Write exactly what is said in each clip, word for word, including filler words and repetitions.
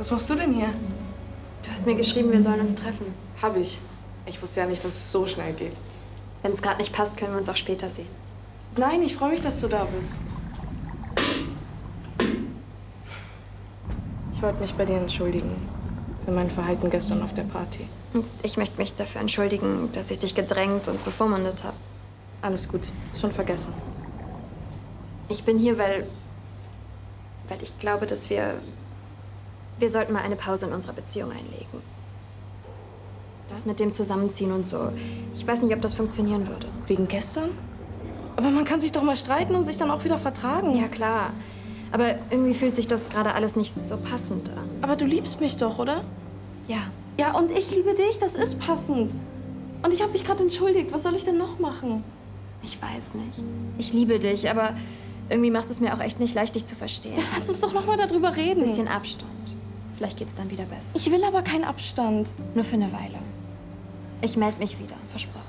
Was machst du denn hier? Du hast mir geschrieben, wir sollen uns treffen. Hab ich. Ich wusste ja nicht, dass es so schnell geht. Wenn es gerade nicht passt, können wir uns auch später sehen. Nein, ich freue mich, dass du da bist. Ich wollte mich bei dir entschuldigen für mein Verhalten gestern auf der Party. Und ich möchte mich dafür entschuldigen, dass ich dich gedrängt und bevormundet habe. Alles gut, schon vergessen. Ich bin hier, weil... weil ich glaube, dass wir... Wir sollten mal eine Pause in unserer Beziehung einlegen. Das mit dem Zusammenziehen und so. Ich weiß nicht, ob das funktionieren würde. Wegen gestern? Aber man kann sich doch mal streiten und sich dann auch wieder vertragen. Ja, klar. Aber irgendwie fühlt sich das gerade alles nicht so passend an. Aber du liebst mich doch, oder? Ja. Ja, und ich liebe dich. Das ist passend. Und ich habe mich gerade entschuldigt. Was soll ich denn noch machen? Ich weiß nicht. Ich liebe dich, aber irgendwie machst du es mir auch echt nicht leicht, dich zu verstehen. Ja, lass uns doch noch mal darüber reden. Ein bisschen Abstand. Vielleicht geht's dann wieder besser. Ich will aber keinen Abstand. Nur für eine Weile. Ich melde mich wieder, versprochen.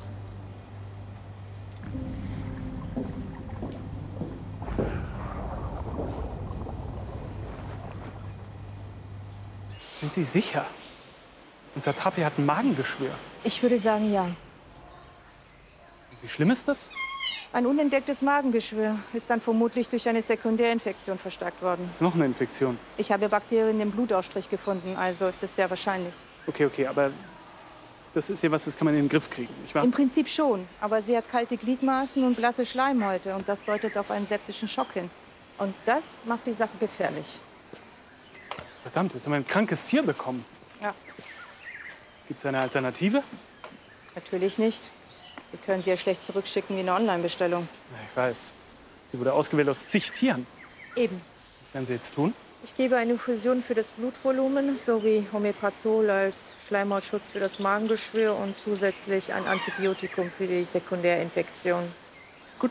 Sind Sie sicher? Unser Tapi hat ein Magengeschwür. Ich würde sagen, ja. Wie schlimm ist das? Ein unentdecktes Magengeschwür ist dann vermutlich durch eine Sekundärinfektion verstärkt worden. Ist noch eine Infektion. Ich habe Bakterien im Blutausstrich gefunden, also ist es sehr wahrscheinlich. Okay, okay, aber das ist ja was, das kann man in den Griff kriegen, nicht wahr? Im Prinzip schon, aber sie hat kalte Gliedmaßen und blasse Schleimhäute und das deutet auf einen septischen Schock hin. Und das macht die Sache gefährlich. Verdammt, jetzt haben wir ein krankes Tier bekommen. Ja. Gibt es eine Alternative? Natürlich nicht. Wir können sie ja schlecht zurückschicken wie eine Online-Bestellung. Na, ich weiß. Sie wurde ausgewählt aus zig Tieren. Eben. Was werden Sie jetzt tun? Ich gebe eine Infusion für das Blutvolumen sowie Omeprazol als Schleimhautschutz für das Magengeschwür und zusätzlich ein Antibiotikum für die Sekundärinfektion. Gut.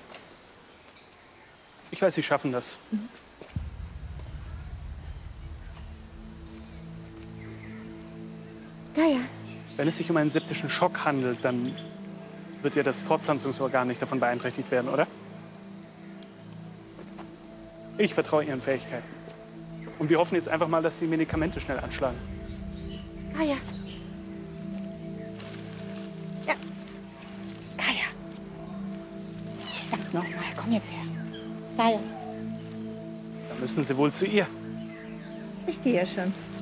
Ich weiß, Sie schaffen das. Mhm. Gaia. Wenn es sich um einen septischen Schock handelt, dann wird ja das Fortpflanzungsorgan nicht davon beeinträchtigt werden, oder? Ich vertraue Ihren Fähigkeiten. Und wir hoffen jetzt einfach mal, dass die Medikamente schnell anschlagen. Gaia. Ja. Gaia. Verdammt nochmal, komm jetzt her. Gaia. Dann müssen Sie wohl zu ihr. Ich gehe ja schon.